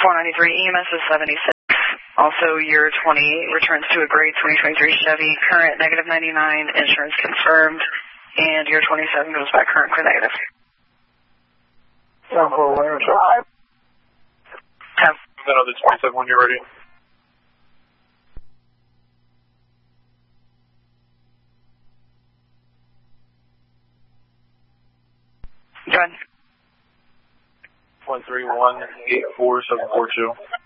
493, EMS is 76. Also, year 28 returns to a grade 2023 Chevy, current negative 99, insurance confirmed, and year 27 goes back current for negative. Then other 27 when you're ready. Go ahead. 131-84742.